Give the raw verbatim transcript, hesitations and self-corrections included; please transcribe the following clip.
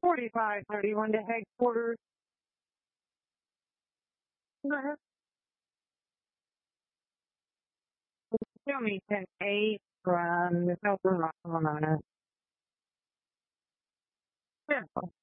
forty-five thirty-one to headquarters. Go ahead. Show me ten eight from Milton, North Carolina. Yeah.